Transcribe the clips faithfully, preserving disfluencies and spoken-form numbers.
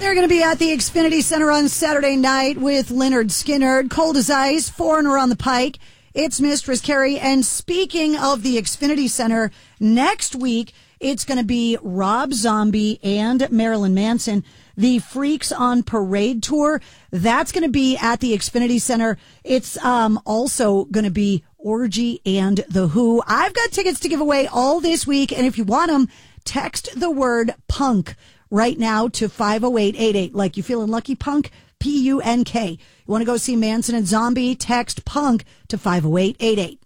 They're going to be at the Xfinity Center on Saturday night with Lynyrd Skynyrd, Cold as Ice, Foreigner on the Pike. It's Mistress Carrie. And speaking of the Xfinity Center, next week it's going to be Rob Zombie and Marilyn Manson, the Freaks on Parade tour. That's going to be at the Xfinity Center. It's um, also going to be Orgy and The Who. I've got tickets to give away all this week, and if you want them, text the word punk right now to five oh eight eight eight. Like, you feeling lucky, punk? P U N K. You want to go see Manson and Zombie? Text punk to five oh eight eight eight.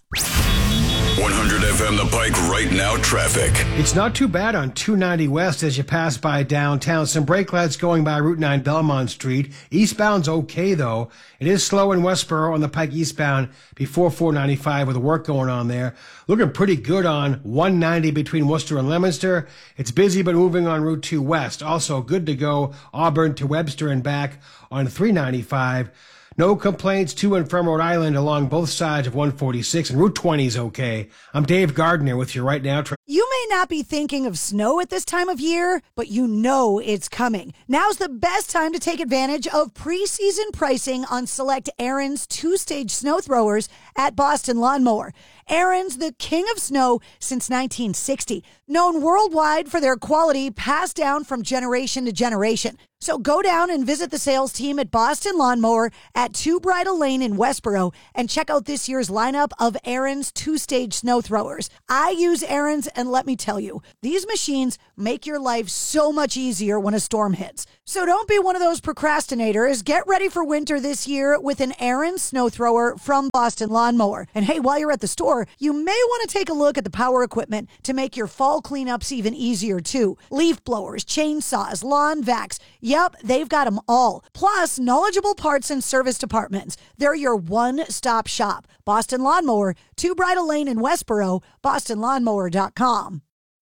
one hundred F M The Pike right now traffic. It's not too bad on two ninety West as you pass by downtown. Some brake lights going by Route nine Belmont Street. Eastbound's okay, though. It is slow in Westboro on the Pike eastbound before four ninety-five with the work going on there. Looking pretty good on one ninety between Worcester and Leominster. It's busy but moving on Route two West. Also good to go Auburn to Webster and back on three ninety-five. No complaints to and from Rhode Island along both sides of one forty-six, and Route twenty is okay. I'm Dave Gardner with you right now. You may not be thinking of snow at this time of year, but you know it's coming. Now's the best time to take advantage of preseason pricing on select Ariens two-stage snow throwers at Boston Lawn Mower. Ariens, the king of snow since nineteen sixty, known worldwide for their quality passed down from generation to generation. So go down and visit the sales team at Boston Lawn Mower at Two Bridle Lane in Westboro and check out this year's lineup of Ariens two-stage snow throwers. I use Ariens, and let me tell you, these machines make your life so much easier when a storm hits. So don't be one of those procrastinators. Get ready for winter this year with an Ariens snow thrower from Boston Lawn Mower. And hey, while you're at the store, you may want to take a look at the power equipment to make your fall cleanups even easier too. Leaf blowers, chainsaws, lawn vacs. Yep, they've got them all. Plus, knowledgeable parts and service departments. They're your one-stop shop. Boston Lawn Mower, Two Bridle Lane in Westboro, boston lawn mower dot com.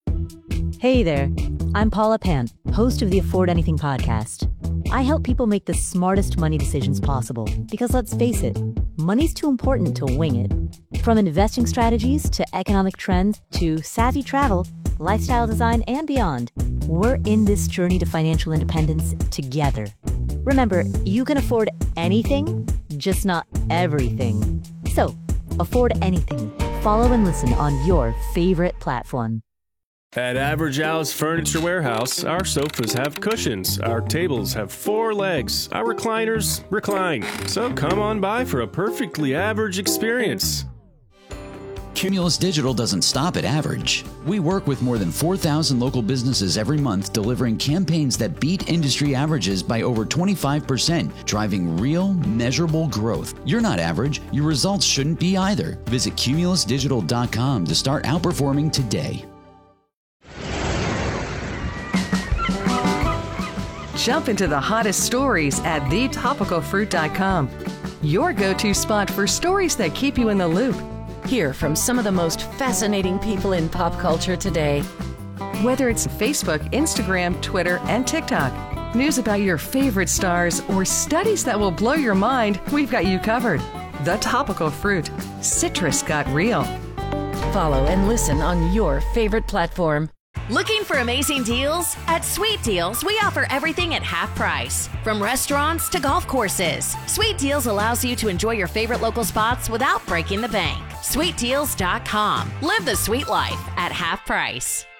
Hey there, I'm Paula Pant, host of the Afford Anything podcast. I help people make the smartest money decisions possible because, let's face it, money's too important to wing it. From investing strategies to economic trends to savvy travel, lifestyle design, and beyond, we're in this journey to financial independence together. Remember, you can afford anything, just not everything. So, afford anything. Follow and listen on your favorite platform. At Average Al's Furniture Warehouse, our sofas have cushions, our tables have four legs, our recliners recline. So come on by for a perfectly average experience. Cumulus Digital doesn't stop at average. We work with more than four thousand local businesses every month, delivering campaigns that beat industry averages by over twenty-five percent, driving real, measurable growth. You're not average. Your results shouldn't be either. Visit cumulus digital dot com to start outperforming today. Jump into the hottest stories at the topical fruit dot com. Your go-to spot for stories that keep you in the loop. Hear from some of the most fascinating people in pop culture today. Whether it's Facebook, Instagram, Twitter, and TikTok, news about your favorite stars, or studies that will blow your mind, we've got you covered. The Topical Fruit. Citrus got real. Follow and listen on your favorite platform. Looking for amazing deals? At Sweet Deals, we offer everything at half price. From restaurants to golf courses, Sweet Deals allows you to enjoy your favorite local spots without breaking the bank. sweet deals dot com. Live the sweet life at half price.